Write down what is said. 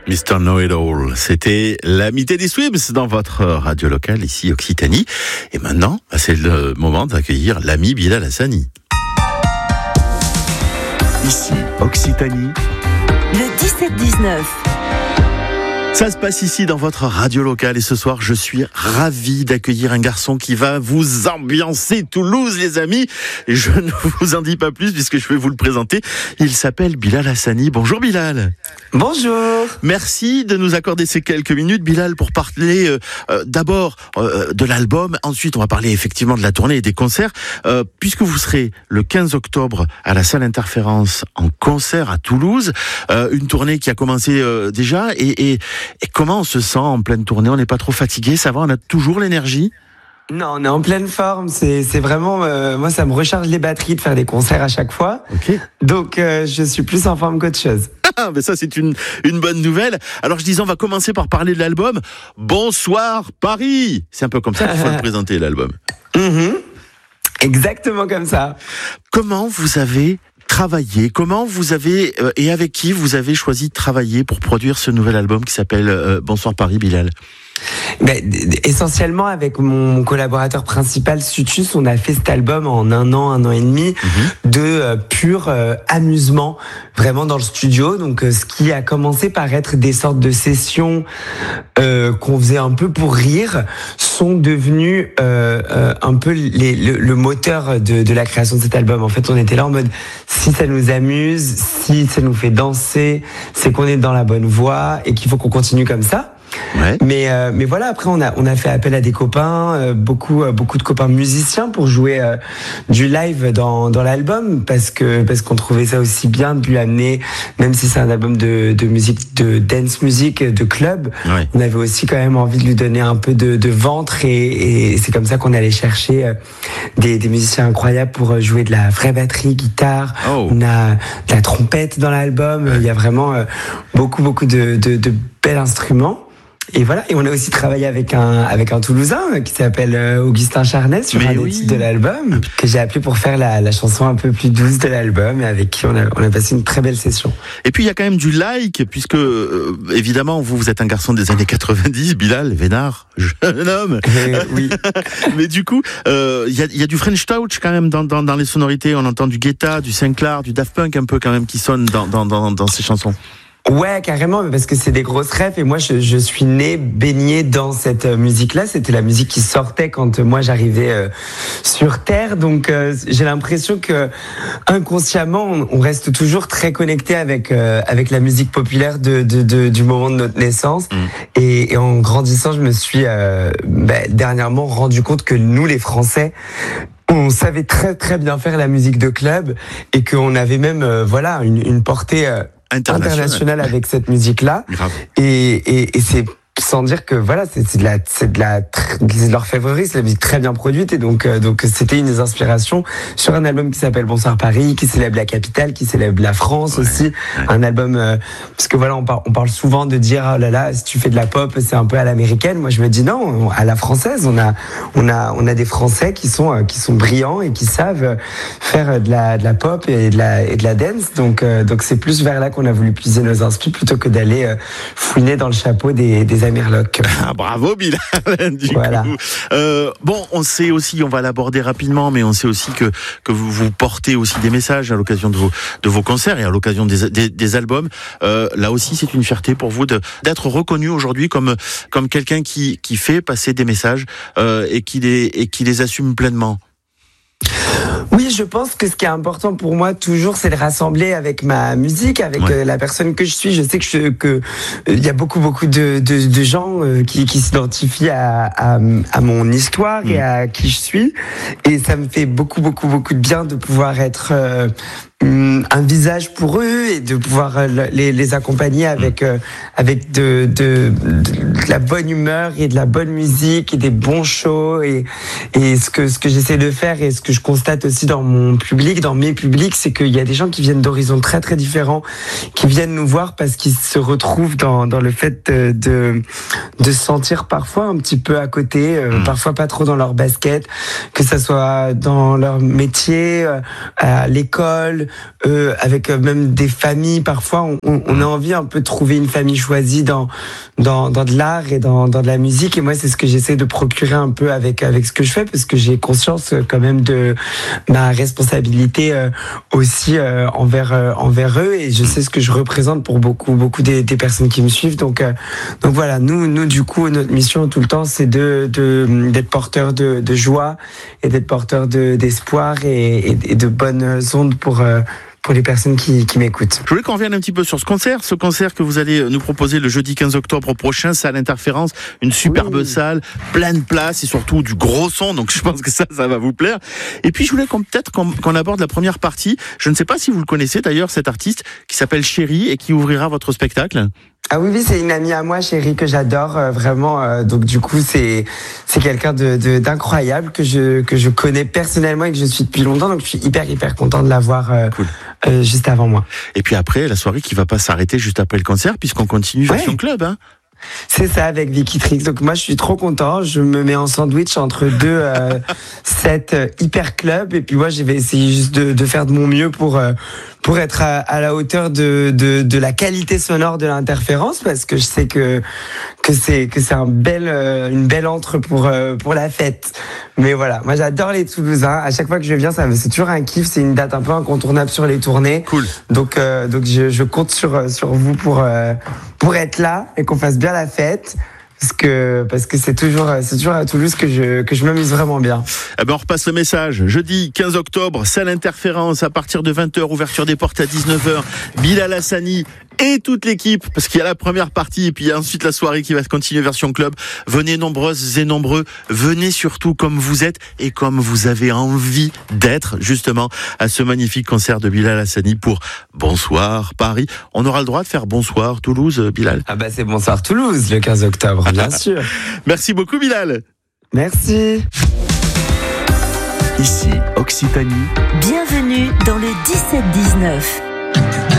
Mr. Know-It-All, c'était l'ami Teddy Swims dans votre radio locale ici Occitanie. Et maintenant, c'est le moment d'accueillir l'ami Bilal Hassani. Ici Occitanie, le 17-19. Ça se passe ici dans votre radio locale et ce soir je suis ravi d'accueillir un garçon qui va vous ambiancer Toulouse les amis. Et je ne vous en dis pas plus puisque je vais vous le présenter. Il s'appelle Bilal Hassani. Bonjour Bilal. Bonjour. Merci de nous accorder ces quelques minutes Bilal pour parler d'abord de l'album. Ensuite on va parler effectivement de la tournée et des concerts puisque vous serez le 15 octobre à la salle Interférence en concert à Toulouse. Une tournée qui a commencé déjà et comment on se sent en pleine tournée? On n'est pas trop fatigué? Ça va? On a toujours l'énergie? Non, on est en pleine forme. C'est vraiment, moi, ça me recharge les batteries de faire des concerts à chaque fois. Ok. Donc, je suis plus en forme qu'autre chose. Ah, mais ça, c'est une bonne nouvelle. Alors, je disais, on va commencer par parler de l'album. Bonsoir Paris. C'est un peu comme ça qu'il faut le présenter, l'album. Exactement comme ça. Comment vous avez travaillé? Comment vous avez et avec qui vous avez choisi de travailler pour produire ce nouvel album qui s'appelle Bonsoir Paris, Bilal? Essentiellement avec mon collaborateur principal Sutus, on a fait cet album en un an et demi de pur amusement, vraiment dans le studio. Donc ce qui a commencé par être des sortes de sessions qu'on faisait un peu pour rire sont devenus un peu le moteur de la création de cet album. En fait, on était là en mode si ça nous amuse, si ça nous fait danser, c'est qu'on est dans la bonne voie et qu'il faut qu'on continue comme ça. Ouais. Mais voilà, après on a fait appel à des copains, beaucoup de copains musiciens pour jouer du live dans l'album parce qu'on trouvait ça aussi bien de lui amener, même si c'est un album de musique, de dance music, de club, ouais. On avait aussi quand même envie de lui donner un peu de ventre et c'est comme ça qu'on allait chercher des musiciens incroyables pour jouer de la vraie batterie, guitare. Oh. On a de la trompette dans l'album. Il y a vraiment beaucoup de bels instruments. Et voilà, et on a aussi travaillé avec un Toulousain qui s'appelle Augustin Charnet sur un des titres de l'album, que j'ai appelé pour faire la chanson un peu plus douce de l'album et avec qui on a passé une très belle session. Et puis il y a quand même du like, puisque évidemment vous êtes un garçon des années 90, Bilal, vénard, jeune homme. Oui. Mais du coup, il y a du French Touch quand même dans les sonorités, on entend du Guetta, du Sinclair, du Daft Punk un peu quand même qui sonne dans ces chansons. Ouais, carrément, parce que c'est des grosses refs et moi je suis baigné dans cette musique-là. C'était la musique qui sortait quand moi j'arrivais sur Terre, donc j'ai l'impression que inconsciemment on reste toujours très connecté avec la musique populaire du moment de notre naissance. Et en grandissant, je me suis dernièrement rendu compte que nous les Français, on savait très très bien faire la musique de club et qu'on avait même une portée international avec cette musique-là. Et c'est sans dire que voilà, c'est de leur favori, c'est la musique très bien produite et donc c'était une des inspirations sur un album qui s'appelle Bonsoir Paris, qui célèbre la capitale, qui célèbre la France aussi, un album parce que voilà, on parle souvent de dire oh là là, si tu fais de la pop, c'est un peu à l'américaine. Moi je me dis non, à la française, on a des Français qui sont brillants et qui savent faire de la pop et de la dance. Donc c'est plus vers là qu'on a voulu puiser nos instruments plutôt que d'aller fouiner dans le chapeau des Amirloc. Ah, bravo Bilal. Voilà. Bon, on sait aussi, on va l'aborder rapidement, mais on sait aussi que vous portez aussi des messages à l'occasion de vos concerts et à l'occasion des albums. Là aussi, c'est une fierté pour vous d'être reconnu aujourd'hui comme quelqu'un qui fait passer des messages et qui les assume pleinement. Oui, je pense que ce qui est important pour moi toujours, c'est de rassembler avec ma musique, avec la personne que je suis. Je sais que il y a beaucoup de gens qui s'identifient à mon histoire et à qui je suis, et ça me fait beaucoup de bien de pouvoir être un visage pour eux et de pouvoir les accompagner avec de la bonne humeur et de la bonne musique et des bons shows et ce que j'essaie de faire et ce que je constate aussi dans mon public, dans mes publics, c'est qu'il y a des gens qui viennent d'horizons très très différents, qui viennent nous voir parce qu'ils se retrouvent dans le fait de se sentir parfois un petit peu à côté, parfois pas trop dans leur basket, que ça soit dans leur métier, à l'école, avec même des familles. Parfois, on a envie un peu de trouver une famille choisie dans de l'art et dans de la musique. Et moi, c'est ce que j'essaie de procurer un peu avec ce que je fais, parce que j'ai conscience quand même de ma responsabilité aussi envers eux, et je sais ce que je représente pour beaucoup des personnes qui me suivent. Donc voilà, nous du coup, notre mission tout le temps, c'est d'être porteur de joie et d'être porteur d'espoir et de bonnes ondes pour les personnes qui m'écoutent. Je voulais qu'on revienne un petit peu sur ce concert que vous allez nous proposer le jeudi 15 octobre prochain, salle Interférence, une superbe salle, plein de places et surtout du gros son, donc je pense que ça va vous plaire. Et puis je voulais qu'on aborde la première partie. Je ne sais pas si vous le connaissez d'ailleurs, cet artiste qui s'appelle Chéri et qui ouvrira votre spectacle. Ah oui, c'est une amie à moi, Chéri, que j'adore vraiment. Donc du coup, c'est quelqu'un d'incroyable que je connais personnellement et que je suis depuis longtemps. Donc je suis hyper content de l'avoir juste avant moi. Et puis après, la soirée qui va pas s'arrêter juste après le concert, puisqu'on continue version club, hein. C'est ça, avec Vicky Trix. Donc moi, je suis trop content. Je me mets en sandwich entre deux sets hyper club. Et puis moi, je vais essayer juste de faire de mon mieux pour être à la hauteur de la qualité sonore de l'Interférence, parce que je sais que c'est une belle entre pour la fête. Mais voilà, moi j'adore les Toulousains. À chaque fois que je viens, c'est toujours un kiff. C'est une date un peu incontournable sur les tournées. Cool. Donc je compte sur vous pour être là et qu'on fasse bien la fête. Parce que c'est toujours à Toulouse que je m'amuse vraiment bien. Eh ben on repasse le message. Jeudi 15 octobre, salle Interférence à partir de 20h, ouverture des portes à 19h. Bilal Hassani et toute l'équipe, parce qu'il y a la première partie et puis il y a ensuite la soirée qui va continuer version club. Venez nombreuses et nombreux, venez surtout comme vous êtes et comme vous avez envie d'être, justement, à ce magnifique concert de Bilal Hassani pour Bonsoir Paris. On aura le droit de faire Bonsoir Toulouse, Bilal? Ah bah c'est Bonsoir Toulouse le 15 octobre, bien sûr. Merci beaucoup Bilal. Merci. Ici Occitanie. Bienvenue dans le 17-19.